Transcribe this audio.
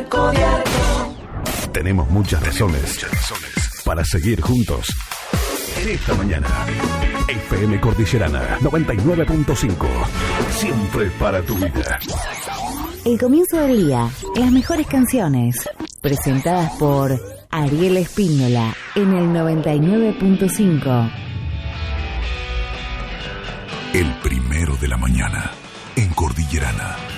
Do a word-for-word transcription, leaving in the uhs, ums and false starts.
Codiarco. Tenemos muchas razones, muchas razones para seguir juntos. En esta mañana, F M Cordillerana noventa y nueve punto cinco. Siempre para tu vida. El comienzo del día, las mejores canciones, presentadas por Ariel Espínola en el noventa y nueve punto cinco. El primero de la mañana, en Cordillerana.